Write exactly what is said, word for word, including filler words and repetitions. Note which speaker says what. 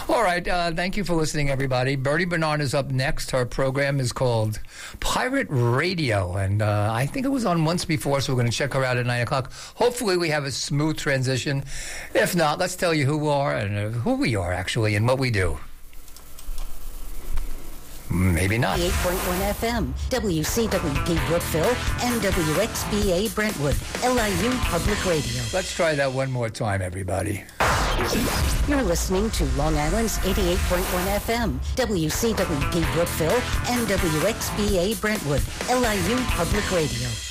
Speaker 1: All right. Uh, thank you for listening, everybody. Bertie Bernard is up next. Her program is called Pirate Radio, and uh, I think it was on once before, so we're going to check her out at nine o'clock. Hopefully, we have a smooth transition. If not, let's tell you who we are and uh, who we are, actually, and what we do. Maybe not.
Speaker 2: eight point one F M, W C W P Brookville, and W X B A Brentwood, L I U Public Radio.
Speaker 1: Let's try that one more time, everybody.
Speaker 2: You're listening to Long Island's eighty-eight point one F M, W C W P Brookville, and W X B A Brentwood, L I U Public Radio.